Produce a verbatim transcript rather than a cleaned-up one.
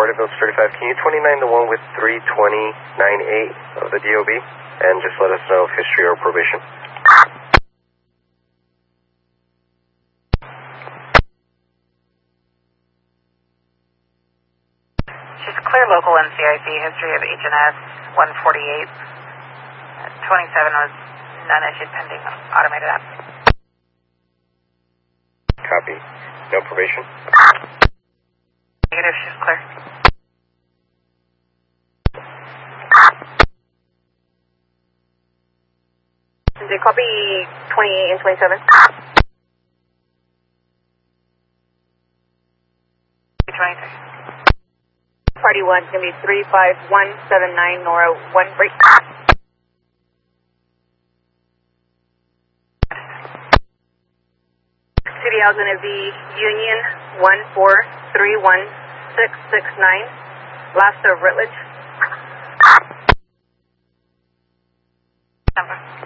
Porterville thirty-five. Can you twenty-nine the one with three twenty nine eight of the D O B? And just let us know if history or probation. She's clear local N C I C, history of H and S one forty-eight. twenty-seven was none issued pending automated app. Copy. No probation? Negative, she's clear. Did copy twenty-eight and twenty-seven? twenty-three. Party one, it's going to be three five one seven nine Nora one break. C D L is going to be Union one four three one six six nine, last of Rutledge. Number.